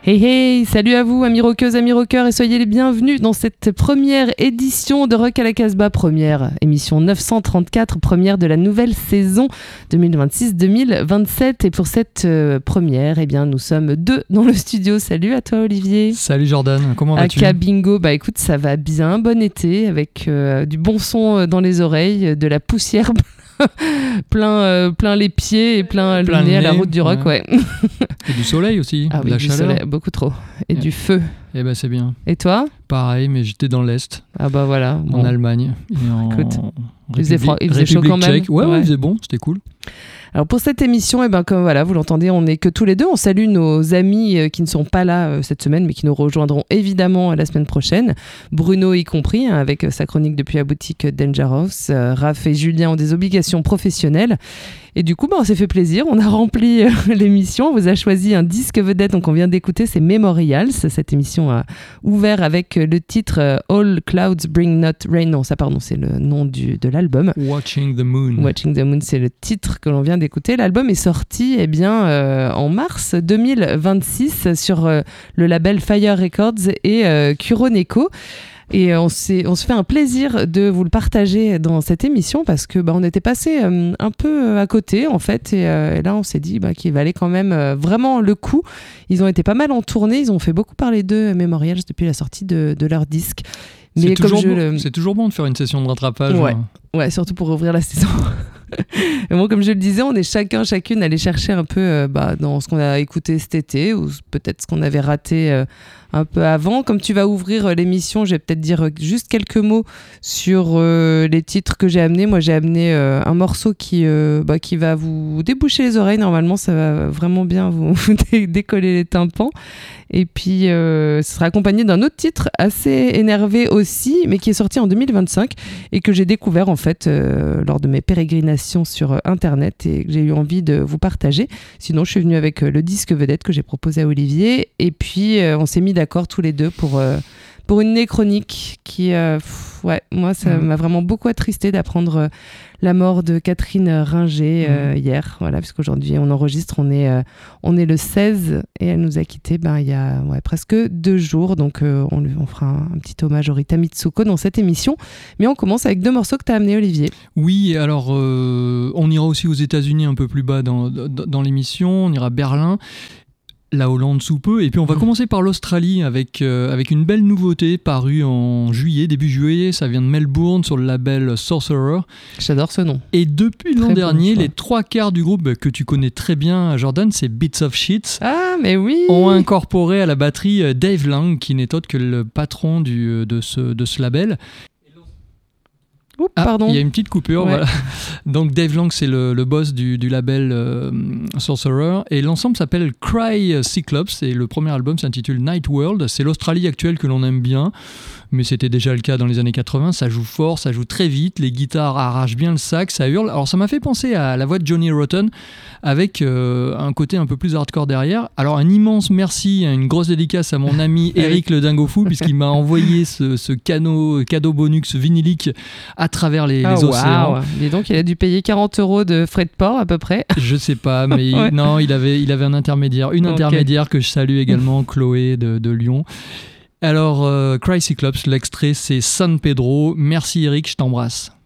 Hey hey, salut à vous amis rockeuses, amis rockeurs et soyez les bienvenus dans cette première édition de Rock à la Casbah, première émission 934, première de la nouvelle saison 2026-2027 et pour cette première, eh bien nous sommes deux dans le studio. Salut à toi Olivier. Salut Jordan, comment vas-tu? Aka Bingo, bah écoute ça va bien, bon été avec du bon son dans les oreilles, de la poussière plein les pieds et plein le nez à la route du rock, ouais. Et du soleil aussi, ah de oui, la du chaleur. soleil, beaucoup trop. Et du feu. Eh ben c'est bien. Et toi? Pareil, mais j'étais dans l'Est, Ah bah voilà. en Allemagne. Et Écoute, il faisait République chaud quand même. Tchèque. Ouais, il faisait bon, c'était cool. Alors pour cette émission, eh ben, comme voilà, vous l'entendez, on n'est que tous les deux. On salue nos amis qui ne sont pas là cette semaine, mais qui nous rejoindront évidemment la semaine prochaine. Bruno y compris, hein, avec sa chronique depuis la boutique Dangerous. Raph et Julien ont des obligations professionnelles. Et du coup, on s'est fait plaisir. On a rempli l'émission. On vous a choisi un disque vedette. Donc on vient d'écouter, c'est Memorials. Cette émission a ouvert avec le titre All Clouds Bring Not Rain. Non, ça pardon, c'est le nom de l'album. Watching the Moon. Watching the Moon, c'est le titre que l'on vient d'écouter. L'album est sorti en mars 2026 sur le label Fire Records et Kuroneko. Et on se fait un plaisir de vous le partager dans cette émission parce que on était passé un peu à côté en fait et là on s'est dit qu'il valait quand même vraiment le coup. Ils ont été pas mal en tournée, ils ont fait beaucoup parler d'eux Memorials depuis la sortie de leur disque. Mais c'est toujours bon de faire une session de rattrapage. Ouais, surtout pour ouvrir la saison. Et bon, comme je le disais, on est chacune allé chercher un peu dans ce qu'on a écouté cet été ou peut-être ce qu'on avait raté un peu avant. Comme tu vas ouvrir l'émission, je vais peut-être dire juste quelques mots sur les titres que j'ai amenés. Moi, j'ai amené un morceau qui va vous déboucher les oreilles. Normalement, ça va vraiment bien vous décoller les tympans. Et puis, ce sera accompagné d'un autre titre assez énervé aussi, mais qui est sorti en 2025 et que j'ai découvert en fait lors de mes pérégrinations sur Internet et que j'ai eu envie de vous partager. Sinon, je suis venue avec le disque vedette que j'ai proposé à Olivier et puis on s'est mis d'accord tous les deux pour une chronique qui, moi, ça m'a vraiment beaucoup attristé d'apprendre la mort de Catherine Ringer hier, voilà, puisqu'aujourd'hui on enregistre, on est le 16 et elle nous a quittés il y a presque 2 jours, donc on fera un petit hommage à Rita Mitsuko dans cette émission, mais on commence avec 2 morceaux que tu as amenés Olivier. Oui, alors on ira aussi aux États-Unis un peu plus bas dans l'émission, on ira à Berlin, la Hollande sous peu, et puis on va commencer par l'Australie avec une belle nouveauté parue en début juillet, ça vient de Melbourne sur le label Sorcerer. J'adore ce nom. Et depuis l'an Très dernier, bon les 3/4 du groupe que tu connais très bien Jordan, c'est Bits of Shit. Ah mais oui. Ont incorporé à la batterie Dave Lang, qui n'est autre que le patron de ce label. Oups, pardon. Il y a une petite coupure, ouais. Voilà. Donc Dave Lang, c'est le boss du label Sorcerer, et l'ensemble s'appelle Cry Cyclops, et le premier album s'intitule Night World. C'est l'Australie actuelle que l'on aime bien, mais c'était déjà le cas dans les années 80, ça joue fort, ça joue très vite, les guitares arrachent bien le sac, ça hurle. Alors ça m'a fait penser à la voix de Johnny Rotten, avec un côté un peu plus hardcore derrière. Alors un immense merci, une grosse dédicace à mon ami Eric le Dingo Fou, puisqu'il m'a envoyé ce cadeau bonus vinylique à travers les océans. Wow. Et donc il a dû payer 40 € de frais de port à peu près. Je sais pas, mais ouais. Non, il avait un intermédiaire, intermédiaire que je salue également, Chloé de Lyon. Alors, Cry Cyclops, l'extrait c'est San Pedro. Merci Eric, je t'embrasse.